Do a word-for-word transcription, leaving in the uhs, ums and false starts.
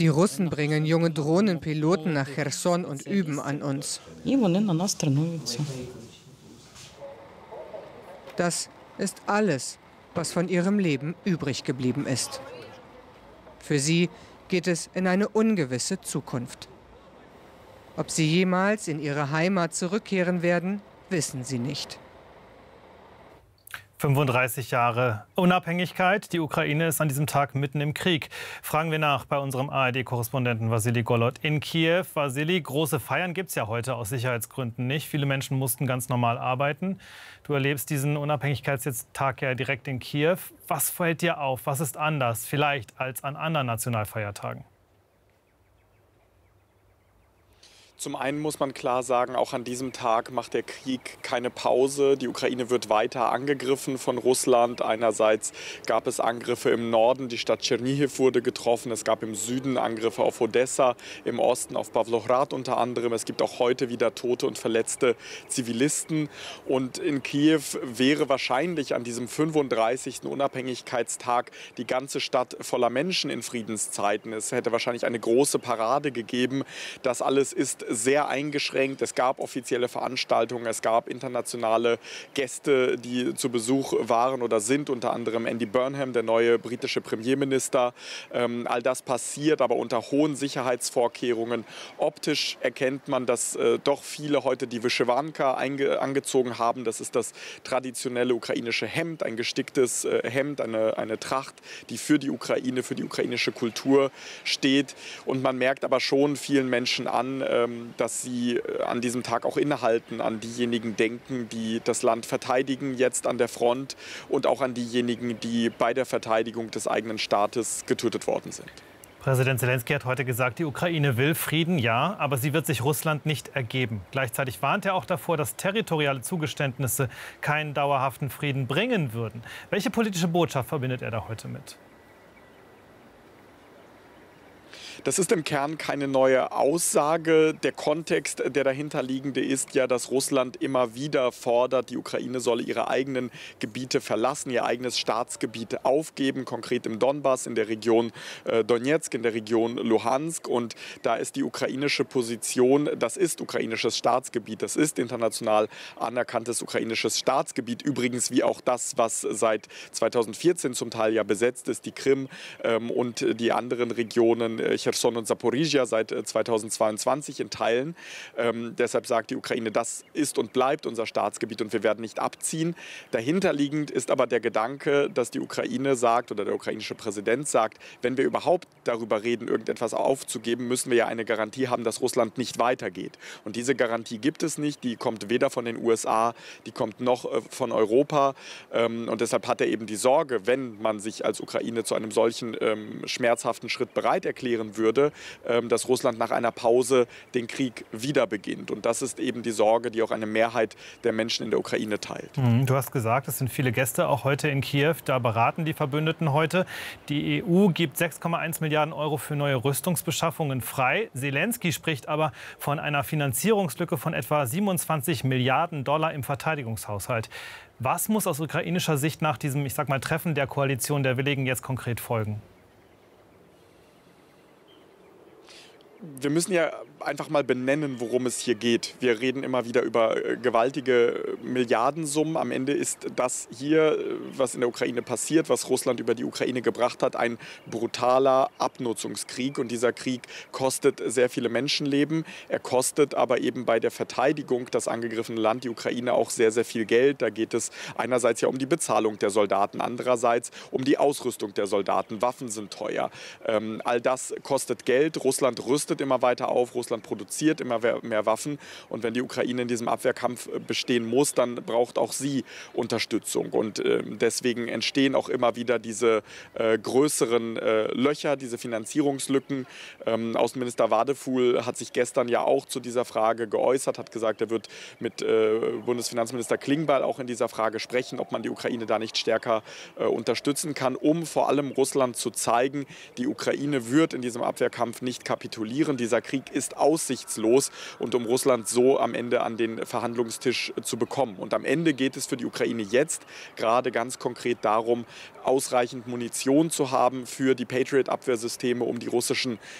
Die Russen bringen junge Drohnenpiloten nach Cherson und üben an uns. Das ist alles, was von ihrem Leben übrig geblieben ist. Für sie geht es in eine ungewisse Zukunft. Ob sie jemals in ihre Heimat zurückkehren werden, wissen sie nicht. fünfunddreißig Jahre Unabhängigkeit. Die Ukraine ist an diesem Tag mitten im Krieg. Fragen wir nach bei unserem A R D-Korrespondenten Wassili Golod in Kiew. Wassili, große Feiern gibt es ja heute aus Sicherheitsgründen nicht. Viele Menschen mussten ganz normal arbeiten. Du erlebst diesen Unabhängigkeitstag ja direkt in Kiew. Was fällt dir auf? Was ist anders vielleicht als an anderen Nationalfeiertagen? Zum einen muss man klar sagen, auch an diesem Tag macht der Krieg keine Pause. Die Ukraine wird weiter angegriffen von Russland. Einerseits gab es Angriffe im Norden, die Stadt Tschernihiw wurde getroffen. Es gab im Süden Angriffe auf Odessa, im Osten auf Pawlograd unter anderem. Es gibt auch heute wieder tote und verletzte Zivilisten. Und in Kiew wäre wahrscheinlich an diesem fünfunddreißigsten Unabhängigkeitstag die ganze Stadt voller Menschen in Friedenszeiten. Es hätte wahrscheinlich eine große Parade gegeben. Das alles ist sehr eingeschränkt. Es gab offizielle Veranstaltungen, es gab internationale Gäste, die zu Besuch waren oder sind, unter anderem Andy Burnham, der neue britische Premierminister. Ähm, all das passiert, aber unter hohen Sicherheitsvorkehrungen. Optisch erkennt man, dass äh, doch viele heute die Vyschewanka angezogen haben. Das ist das traditionelle ukrainische Hemd, ein gesticktes äh, Hemd, eine, eine Tracht, die für die Ukraine, für die ukrainische Kultur steht. Und man merkt aber schon vielen Menschen an, ähm, dass sie an diesem Tag auch innehalten, an diejenigen denken, die das Land verteidigen jetzt an der Front und auch an diejenigen, die bei der Verteidigung des eigenen Staates getötet worden sind. Präsident Selenskyj hat heute gesagt, die Ukraine will Frieden, ja, aber sie wird sich Russland nicht ergeben. Gleichzeitig warnt er auch davor, dass territoriale Zugeständnisse keinen dauerhaften Frieden bringen würden. Welche politische Botschaft verbindet er da heute mit? Das ist im Kern keine neue Aussage. Der Kontext, der dahinterliegende ist ja, dass Russland immer wieder fordert, die Ukraine solle ihre eigenen Gebiete verlassen, ihr eigenes Staatsgebiet aufgeben, konkret im Donbass, in der Region äh, Donetsk, in der Region Luhansk. Und da ist die ukrainische Position, das ist ukrainisches Staatsgebiet, das ist international anerkanntes ukrainisches Staatsgebiet. Übrigens wie auch das, was seit zweitausendvierzehn zum Teil ja besetzt ist, die Krim ähm, und die anderen Regionen, äh, Cherson und Saporizhia seit zweitausendzweiundzwanzig in Teilen. Ähm, deshalb sagt die Ukraine, das ist und bleibt unser Staatsgebiet und wir werden nicht abziehen. Dahinterliegend ist aber der Gedanke, dass die Ukraine sagt oder der ukrainische Präsident sagt, wenn wir überhaupt darüber reden, irgendetwas aufzugeben, müssen wir ja eine Garantie haben, dass Russland nicht weitergeht. Und diese Garantie gibt es nicht. Die kommt weder von den U S A, die kommt noch äh, von Europa. Ähm, und deshalb hat er eben die Sorge, wenn man sich als Ukraine zu einem solchen ähm, schmerzhaften Schritt bereit erklären würde, dass Russland nach einer Pause den Krieg wieder beginnt. Und das ist eben die Sorge, die auch eine Mehrheit der Menschen in der Ukraine teilt. Du hast gesagt, es sind viele Gäste auch heute in Kiew. Da beraten die Verbündeten heute. Die E U gibt sechs Komma eins Milliarden Euro für neue Rüstungsbeschaffungen frei. Selenskyj spricht aber von einer Finanzierungslücke von etwa siebenundzwanzig Milliarden Dollar im Verteidigungshaushalt. Was muss aus ukrainischer Sicht nach diesem, ich sag mal, Treffen der Koalition der Willigen jetzt konkret folgen? Wir müssen ja einfach mal benennen, worum es hier geht. Wir reden immer wieder über gewaltige Milliardensummen. Am Ende ist das hier, was in der Ukraine passiert, was Russland über die Ukraine gebracht hat, ein brutaler Abnutzungskrieg. Und dieser Krieg kostet sehr viele Menschenleben. Er kostet aber eben bei der Verteidigung das angegriffene Land, die Ukraine, auch sehr, sehr viel Geld. Da geht es einerseits ja um die Bezahlung der Soldaten, andererseits um die Ausrüstung der Soldaten. Waffen sind teuer. Ähm, all das kostet Geld. Russland rüstet immer weiter auf, Russland produziert immer mehr Waffen und wenn die Ukraine in diesem Abwehrkampf bestehen muss, dann braucht auch sie Unterstützung und äh, deswegen entstehen auch immer wieder diese äh, größeren äh, Löcher, diese Finanzierungslücken. Ähm, Außenminister Wadefuhl hat sich gestern ja auch zu dieser Frage geäußert, hat gesagt, er wird mit äh, Bundesfinanzminister Klingbeil auch in dieser Frage sprechen, ob man die Ukraine da nicht stärker äh, unterstützen kann, um vor allem Russland zu zeigen, die Ukraine wird in diesem Abwehrkampf nicht kapitulieren. Dieser Krieg ist aussichtslos und um Russland so am Ende an den Verhandlungstisch zu bekommen. Und am Ende geht es für die Ukraine jetzt gerade ganz konkret darum, ausreichend Munition zu haben für die Patriot-Abwehrsysteme, um die russischen